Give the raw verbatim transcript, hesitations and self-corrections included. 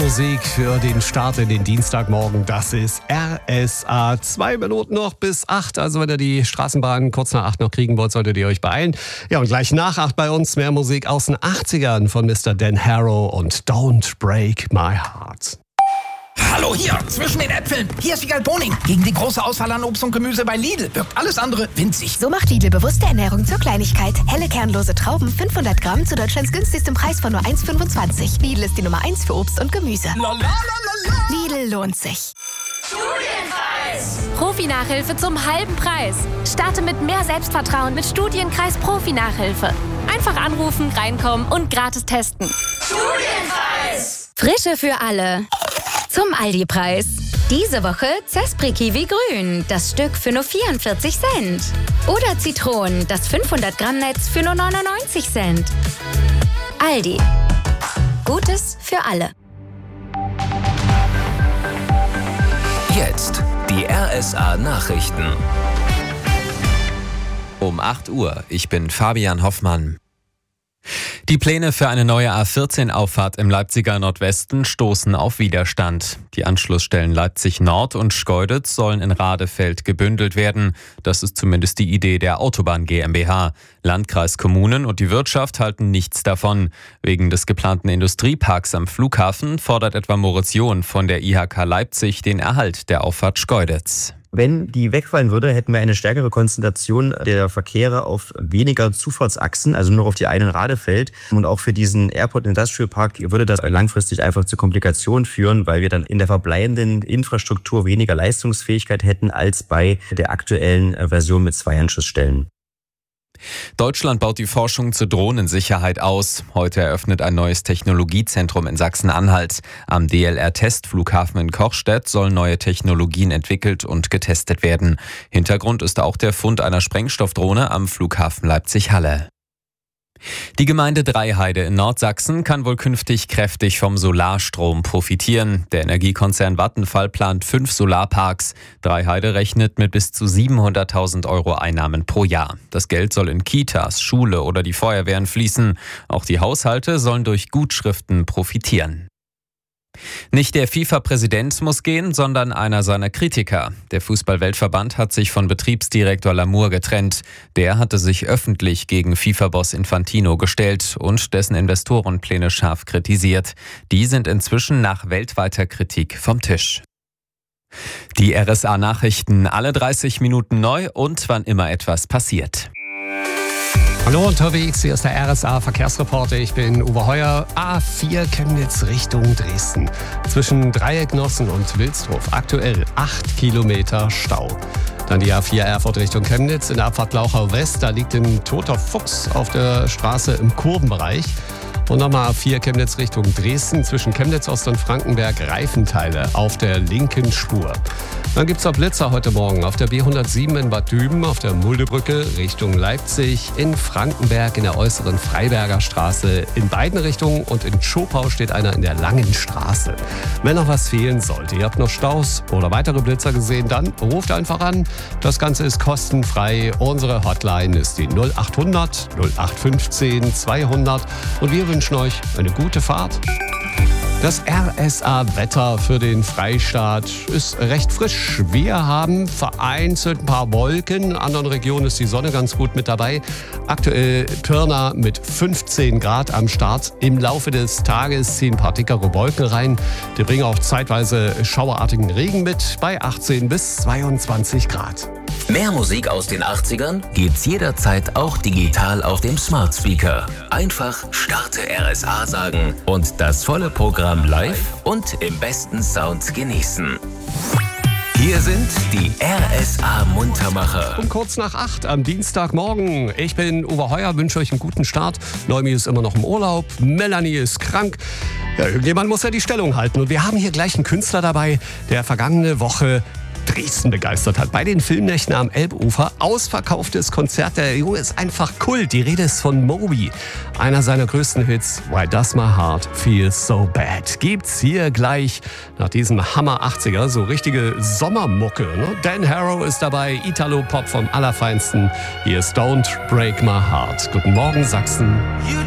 Musik für den Start in den Dienstagmorgen. Das ist R S A. Zwei Minuten noch bis acht. Also wenn ihr die Straßenbahn kurz nach acht noch kriegen wollt, solltet ihr euch beeilen. Ja, und gleich nach acht bei uns mehr Musik aus den achtzigern von Mister Dan Harrow und Don't Break My Heart. Hallo hier, zwischen den Äpfeln. Hier ist Wiegald Boning. Gegen die große Auswahl an Obst und Gemüse bei Lidl wirkt alles andere winzig. So macht Lidl bewusste Ernährung zur Kleinigkeit. Helle kernlose Trauben, fünfhundert Gramm zu Deutschlands günstigstem Preis von nur eins Komma fünfundzwanzig. Lidl ist die Nummer eins für Obst und Gemüse. La, la, la, la, la. Lidl lohnt sich. Studienkreis. Profi-Nachhilfe zum halben Preis. Starte mit mehr Selbstvertrauen mit Studienkreis Profi-Nachhilfe. Einfach anrufen, reinkommen und gratis testen. Studienkreis. Frische für alle. Zum Aldi-Preis. Diese Woche Zespri Kiwi Grün, das Stück für nur vierundvierzig Cent. Oder Zitronen, das fünfhundert Gramm Netz für nur neunundneunzig Cent. Aldi. Gutes für alle. Jetzt die R S A Nachrichten. Um acht Uhr, ich bin Fabian Hoffmann. Die Pläne für eine neue A vierzehn Auffahrt im Leipziger Nordwesten stoßen auf Widerstand. Die Anschlussstellen Leipzig Nord und Schkeuditz sollen in Radefeld gebündelt werden. Das ist zumindest die Idee der Autobahn GmbH. Landkreis, Kommunen und die Wirtschaft halten nichts davon. Wegen des geplanten Industrieparks am Flughafen fordert etwa Moritz John von der I H K Leipzig den Erhalt der Auffahrt Schkeuditz. Wenn die wegfallen würde, hätten wir eine stärkere Konzentration der Verkehre auf weniger Zufahrtsachsen, also nur auf die einen Radefeld. Und auch für diesen Airport Industrial Park würde das langfristig einfach zu Komplikationen führen, weil wir dann in der verbleibenden Infrastruktur weniger Leistungsfähigkeit hätten als bei der aktuellen Version mit zwei Anschlussstellen. Deutschland baut die Forschung zur Drohnensicherheit aus. Heute eröffnet ein neues Technologiezentrum in Sachsen-Anhalt. Am D L R-Testflughafen in Kochstedt sollen neue Technologien entwickelt und getestet werden. Hintergrund ist auch der Fund einer Sprengstoffdrohne am Flughafen Leipzig-Halle. Die Gemeinde Dreiheide in Nordsachsen kann wohl künftig kräftig vom Solarstrom profitieren. Der Energiekonzern Vattenfall plant fünf Solarparks. Dreiheide rechnet mit bis zu siebenhunderttausend Euro Einnahmen pro Jahr. Das Geld soll in Kitas, Schule oder die Feuerwehren fließen. Auch die Haushalte sollen durch Gutschriften profitieren. Nicht der FIFA-Präsident muss gehen, sondern einer seiner Kritiker. Der Fußball-Weltverband hat sich von Betriebsdirektor Lamour getrennt. Der hatte sich öffentlich gegen FIFA-Boss Infantino gestellt und dessen Investorenpläne scharf kritisiert. Die sind inzwischen nach weltweiter Kritik vom Tisch. Die R S A-Nachrichten alle dreißig Minuten neu und wann immer etwas passiert. Hallo unterwegs, hier ist der R S A-Verkehrsreporter. Ich bin Uwe Heuer. A vier Chemnitz Richtung Dresden. Zwischen Dreiecknossen und Wilsdruf aktuell acht Kilometer Stau. Dann die A vier Erfurt Richtung Chemnitz in der Abfahrt Glauchau West. Da liegt ein toter Fuchs auf der Straße im Kurvenbereich. Und nochmal A vier Chemnitz Richtung Dresden zwischen Chemnitz Ost und Frankenberg Reifenteile auf der linken Spur. Dann gibt es auch Blitzer heute Morgen auf der B hundertsieben in Bad Düben, auf der Muldebrücke Richtung Leipzig, in Frankenberg in der äußeren Freiberger Straße, in beiden Richtungen und in Schopau steht einer in der Langen Straße. Wenn noch was fehlen sollte, ihr habt noch Staus oder weitere Blitzer gesehen, dann ruft einfach an. Das Ganze ist kostenfrei. Unsere Hotline ist die null achthundert null acht fünfzehn zweihundert und wir wünschen euch eine gute Fahrt. Das R S A-Wetter für den Freistaat ist recht frisch. Wir haben vereinzelt ein paar Wolken. In anderen Regionen ist die Sonne ganz gut mit dabei. Aktuell Pirna mit fünfzehn Grad am Start. Im Laufe des Tages ziehen ein paar dickere Wolken rein. Die bringen auch zeitweise schauerartigen Regen mit bei achtzehn bis zweiundzwanzig Grad. Mehr Musik aus den achtzigern gibt's jederzeit auch digital auf dem Smart Speaker. Einfach Starte R S A sagen und das volle Programm live und im besten Sound genießen. Hier sind die R S A-Muntermacher. Um kurz nach acht am Dienstagmorgen. Ich bin Uwe Heuer, wünsche euch einen guten Start. Neumi ist immer noch im Urlaub, Melanie ist krank. Ja, irgendjemand muss ja die Stellung halten. Und wir haben hier gleich einen Künstler dabei, der vergangene Woche Dresden begeistert hat. Bei den Filmnächten am Elbufer. Ausverkauftes Konzert. Der Junge ist einfach Kult. Die Rede ist von Moby. Einer seiner größten Hits. Why Does My Heart Feel So Bad? Gibt's hier gleich nach diesem Hammer achtziger. So richtige Sommermucke. Ne? Dan Harrow ist dabei. Italo-Pop vom Allerfeinsten. Hier ist Don't Break My Heart. Guten Morgen, Sachsen.